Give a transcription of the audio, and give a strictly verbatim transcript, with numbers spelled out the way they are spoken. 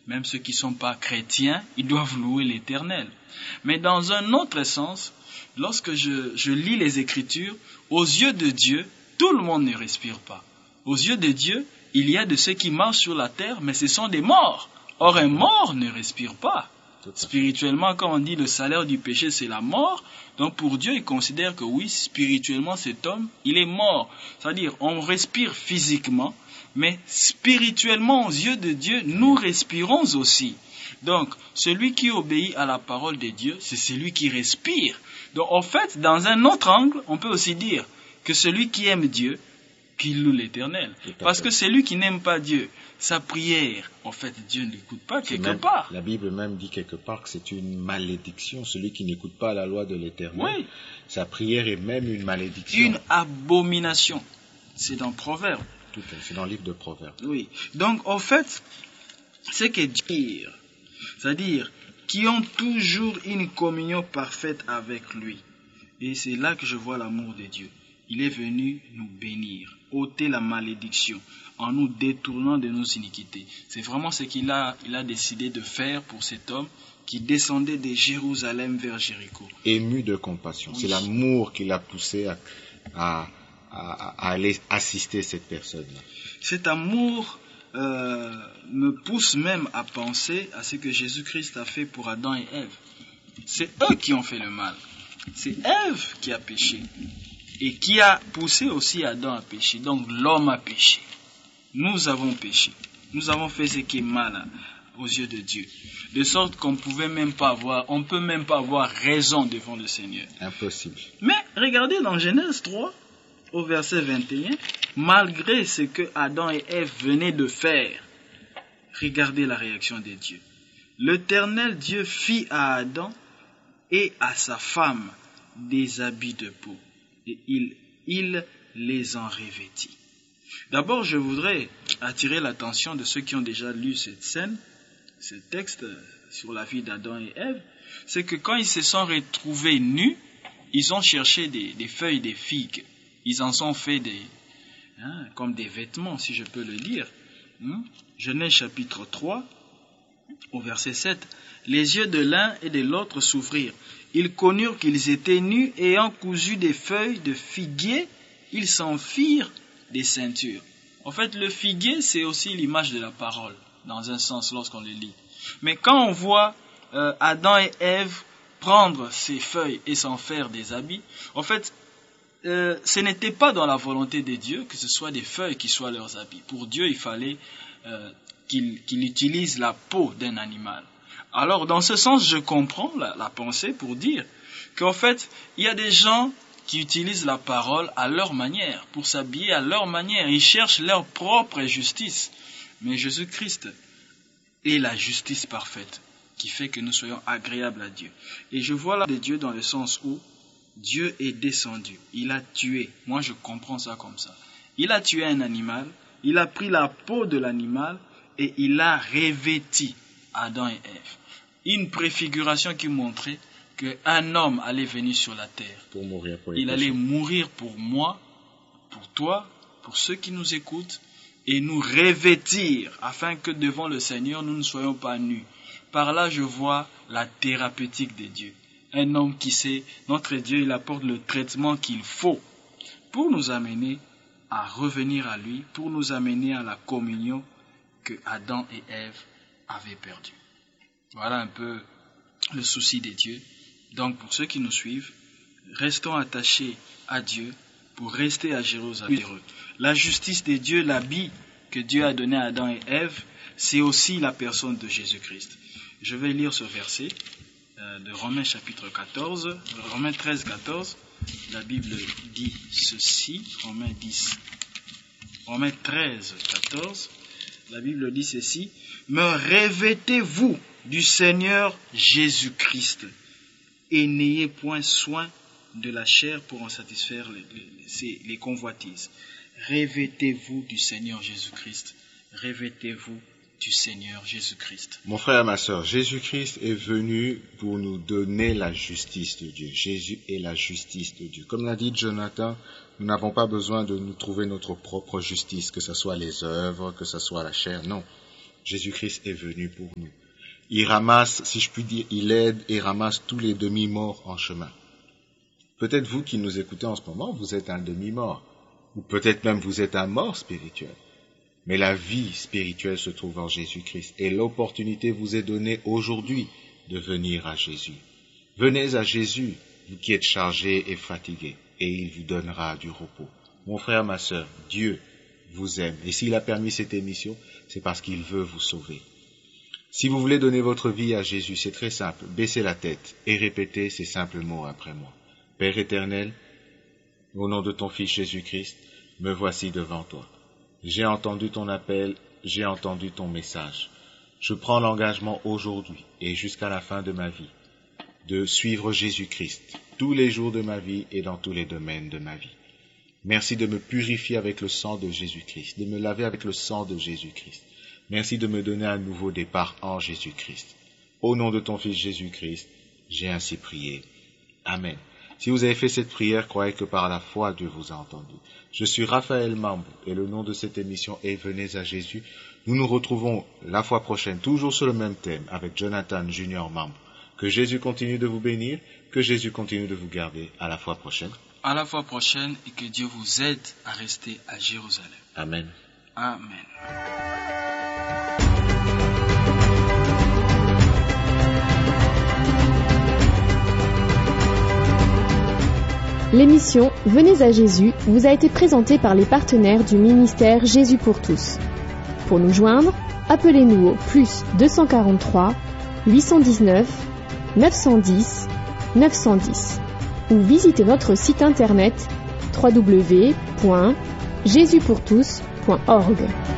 même ceux qui ne sont pas chrétiens, ils doivent louer l'Éternel. Mais dans un autre sens, lorsque je, je lis les Écritures, aux yeux de Dieu, tout le monde ne respire pas. Aux yeux de Dieu, il y a de ceux qui marchent sur la terre, mais ce sont des morts. Or, un mort ne respire pas. Spirituellement, quand on dit le salaire du péché, c'est la mort, donc pour Dieu, il considère que oui, spirituellement, cet homme, il est mort. C'est-à-dire, on respire physiquement, mais spirituellement, aux yeux de Dieu, nous respirons aussi. Donc, celui qui obéit à la parole de Dieu, c'est celui qui respire. Donc, en fait, dans un autre angle, on peut aussi dire que celui qui aime Dieu, qu'il loue l'Éternel. Parce que celui qui n'aime pas Dieu, sa prière, en fait, Dieu ne l'écoute pas quelque même, part. La Bible même dit quelque part que c'est une malédiction, celui qui n'écoute pas la loi de l'Éternel. Oui. Sa prière est même une malédiction. Une abomination. C'est dans Proverbes. Tout à fait, c'est dans le livre de Proverbes. Oui. Donc, en fait, c'est que dire, c'est-à-dire qui ont toujours une communion parfaite avec lui. Et c'est là que je vois l'amour de Dieu. Il est venu nous bénir, ôter la malédiction, en nous détournant de nos iniquités. C'est vraiment ce qu'il a, il a décidé de faire pour cet homme qui descendait de Jérusalem vers Jéricho. Ému de compassion. Oui. C'est l'amour qui l'a poussé à, à, à, à aller assister cette personne-là. Cet amour euh, me pousse même à penser à ce que Jésus-Christ a fait pour Adam et Ève. C'est eux qui ont fait le mal. C'est Ève qui a péché. Et qui a poussé aussi Adam à pécher. Donc l'homme a péché. Nous avons péché. Nous avons fait ce qui est mal aux yeux de Dieu. De sorte qu'on pouvait même pas avoir, on peut même pas avoir raison devant le Seigneur. Impossible. Mais regardez dans Genèse trois, au verset vingt et un, malgré ce que Adam et Ève venaient de faire, regardez la réaction de Dieu. L'Éternel Dieu fit à Adam et à sa femme des habits de peau. Et il, il les en revêtit. D'abord, je voudrais attirer l'attention de ceux qui ont déjà lu cette scène, ce texte sur la vie d'Adam et Ève, c'est que quand ils se sont retrouvés nus, ils ont cherché des, des feuilles de figues. Ils en sont fait des, hein, comme des vêtements, si je peux le dire. Hein? Genèse chapitre trois, au verset sept. Les yeux de l'un et de l'autre s'ouvrirent. Ils connurent qu'ils étaient nus et ayant cousu des feuilles de figuier, ils s'en firent des ceintures. En fait, le figuier, c'est aussi l'image de la parole, dans un sens, lorsqu'on le lit. Mais quand on voit euh, Adam et Ève prendre ces feuilles et s'en faire des habits, en fait, euh, ce n'était pas dans la volonté de Dieu que ce soit des feuilles qui soient leurs habits. Pour Dieu, il fallait euh, qu'il, qu'il utilise la peau d'un animal. Alors, dans ce sens, je comprends la, la pensée pour dire qu'en fait, il y a des gens qui utilisent la parole à leur manière, pour s'habiller à leur manière. Ils cherchent leur propre justice. Mais Jésus-Christ est la justice parfaite qui fait que nous soyons agréables à Dieu. Et je vois là de Dieu dans le sens où Dieu est descendu. Il a tué. Moi, je comprends ça comme ça. Il a tué un animal, il a pris la peau de l'animal et il a revêti Adam et Ève. Une préfiguration qui montrait qu'un homme allait venir sur la terre. Pour mourir pour les il péchés. allait mourir pour moi, pour toi, pour ceux qui nous écoutent, et nous revêtir, afin que devant le Seigneur, nous ne soyons pas nus. Par là, je vois la thérapeutique de Dieu. Un homme qui sait, notre Dieu, il apporte le traitement qu'il faut pour nous amener à revenir à lui, pour nous amener à la communion que Adam et Ève avaient perdue. Voilà un peu le souci de Dieu. Donc, pour ceux qui nous suivent, restons attachés à Dieu pour rester à Jérusalem. La justice de Dieu, l'habit que Dieu a donné à Adam et Ève, c'est aussi la personne de Jésus-Christ. Je vais lire ce verset euh, de Romains chapitre quatorze, Romains treize, quatorze. La Bible dit ceci, Romains dix, Romains treize, quatorze. La Bible dit ceci: me revêtez-vous du Seigneur Jésus-Christ et n'ayez point soin de la chair pour en satisfaire les, les, les convoitises. Revêtez-vous du Seigneur Jésus-Christ. Revêtez-vous du Seigneur Jésus-Christ. Mon frère et ma sœur, Jésus-Christ est venu pour nous donner la justice de Dieu. Jésus est la justice de Dieu. Comme l'a dit Jonathan, nous n'avons pas besoin de nous trouver notre propre justice, que ce soit les œuvres, que ce soit la chair, non. Jésus-Christ est venu pour nous. Il ramasse, si je puis dire, il aide et ramasse tous les demi-morts en chemin. Peut-être vous qui nous écoutez en ce moment, vous êtes un demi-mort. Ou peut-être même vous êtes un mort spirituel. Mais la vie spirituelle se trouve en Jésus-Christ. Et l'opportunité vous est donnée aujourd'hui de venir à Jésus. Venez à Jésus, vous qui êtes chargés et fatigués, et il vous donnera du repos. Mon frère, ma sœur, Dieu vous aime. Et s'il a permis cette émission, c'est parce qu'il veut vous sauver. Si vous voulez donner votre vie à Jésus, c'est très simple. Baissez la tête et répétez ces simples mots après moi. Père éternel, au nom de ton Fils Jésus-Christ, me voici devant toi. J'ai entendu ton appel, j'ai entendu ton message. Je prends l'engagement aujourd'hui et jusqu'à la fin de ma vie de suivre Jésus-Christ tous les jours de ma vie et dans tous les domaines de ma vie. Merci de me purifier avec le sang de Jésus-Christ, de me laver avec le sang de Jésus-Christ. Merci de me donner un nouveau départ en Jésus-Christ. Au nom de ton Fils Jésus-Christ, j'ai ainsi prié. Amen. Si vous avez fait cette prière, croyez que par la foi, Dieu vous a entendu. Je suis Raphaël Mambou et le nom de cette émission est Venez à Jésus. Nous nous retrouvons la fois prochaine, toujours sur le même thème, avec Jonathan Junior Mambou. Que Jésus continue de vous bénir, que Jésus continue de vous garder. À la fois prochaine. À la fois prochaine et que Dieu vous aide à rester à Jérusalem. Amen. Amen. L'émission Venez à Jésus vous a été présentée par les partenaires du ministère Jésus pour tous. Pour nous joindre, appelez-nous au plus deux cent quarante-trois, huit cent dix-neuf, neuf cent dix, neuf cent dix ou visitez notre site internet w w w point jésus pour tous point org.